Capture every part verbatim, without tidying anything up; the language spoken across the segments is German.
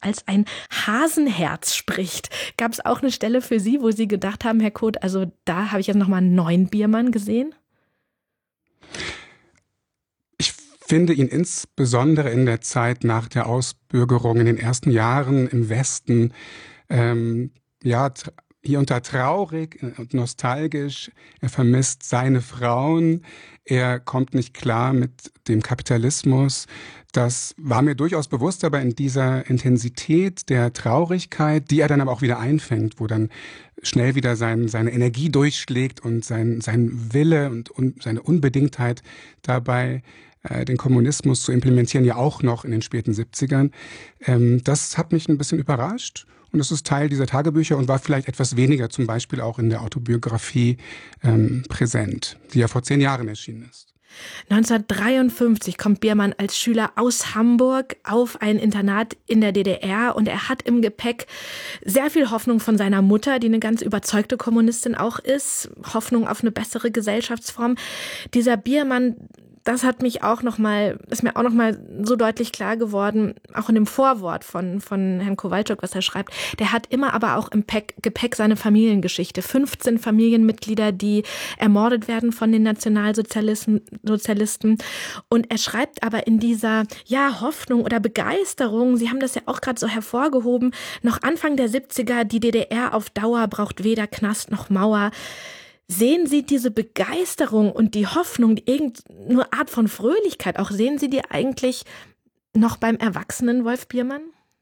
als ein Hasenherz spricht. Gab es auch eine Stelle für Sie, wo Sie gedacht haben, Herr Koth, also da habe ich jetzt nochmal einen neuen Biermann gesehen? Ich finde ihn insbesondere in der Zeit nach der Ausbürgerung, in den ersten Jahren im Westen, ähm, ja, tr- hier und da traurig und nostalgisch. Er vermisst seine Frauen. Er kommt nicht klar mit dem Kapitalismus. Das war mir durchaus bewusst, aber in dieser Intensität der Traurigkeit, die er dann aber auch wieder einfängt, wo dann schnell wieder sein, seine Energie durchschlägt und sein, sein Wille und un, seine Unbedingtheit dabei, äh, den Kommunismus zu implementieren, ja auch noch in den späten siebzigern. Ähm, das hat mich ein bisschen überrascht. Und es ist Teil dieser Tagebücher und war vielleicht etwas weniger zum Beispiel auch in der Autobiografie ähm, präsent, die ja vor zehn Jahren erschienen ist. neunzehnhundertdreiundfünfzig kommt Biermann als Schüler aus Hamburg auf ein Internat in der D D R und er hat im Gepäck sehr viel Hoffnung von seiner Mutter, die eine ganz überzeugte Kommunistin auch ist, Hoffnung auf eine bessere Gesellschaftsform. Dieser Biermann, das hat mich auch noch mal, ist mir auch noch mal so deutlich klar geworden, auch in dem Vorwort von, von Herrn Kowalczuk, was er schreibt. Der hat immer aber auch im Gepäck, Gepäck seine Familiengeschichte. fünfzehn Familienmitglieder, die ermordet werden von den Nationalsozialisten. Sozialisten. Und er schreibt aber in dieser, ja, Hoffnung oder Begeisterung, Sie haben das ja auch gerade so hervorgehoben, noch Anfang der siebziger, die D D R auf Dauer braucht weder Knast noch Mauer. Sehen Sie diese Begeisterung und die Hoffnung, irgendeine Art von Fröhlichkeit, auch sehen Sie die eigentlich noch beim erwachsenen Wolf Biermann?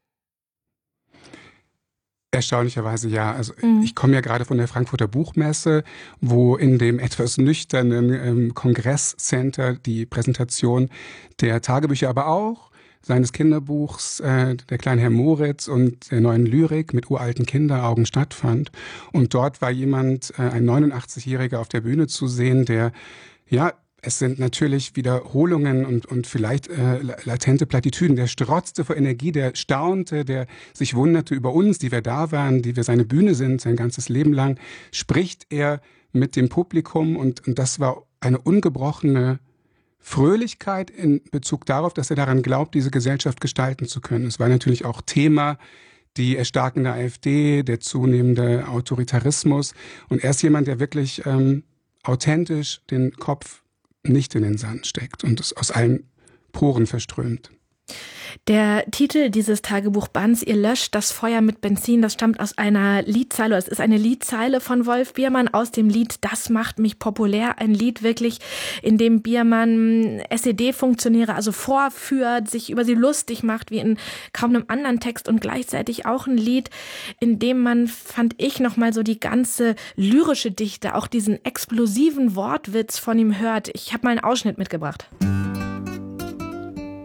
Erstaunlicherweise ja. Also Mhm. ich komme ja gerade von der Frankfurter Buchmesse, wo in dem etwas nüchternen ähm, Kongresscenter die Präsentation der Tagebücher, aber auch seines Kinderbuchs äh, Der kleine Herr Moritz und der neuen Lyrik mit uralten Kinderaugen stattfand. Und dort war jemand, äh, ein neunundachtzig-Jähriger auf der Bühne zu sehen, der, ja, es sind natürlich Wiederholungen und, und vielleicht äh, latente Plattitüden. Der strotzte vor Energie, der staunte, der sich wunderte über uns, die wir da waren, die wir seine Bühne sind, sein ganzes Leben lang, spricht er mit dem Publikum und, und das war eine ungebrochene Fröhlichkeit in Bezug darauf, dass er daran glaubt, diese Gesellschaft gestalten zu können. Es war natürlich auch Thema die erstarkende AfD, der zunehmende Autoritarismus. Und er ist jemand, der wirklich ähm, authentisch den Kopf nicht in den Sand steckt und es aus allen Poren verströmt. Der Titel dieses Tagebuchbands, Ihr löscht das Feuer mit Benzin, das stammt aus einer Liedzeile, es ist eine Liedzeile von Wolf Biermann aus dem Lied Das macht mich populär, ein Lied wirklich, in dem Biermann S E D-Funktionäre also vorführt, sich über sie lustig macht, wie in kaum einem anderen Text und gleichzeitig auch ein Lied, in dem man, fand ich, nochmal so die ganze lyrische Dichte, auch diesen explosiven Wortwitz von ihm hört. Ich habe mal einen Ausschnitt mitgebracht.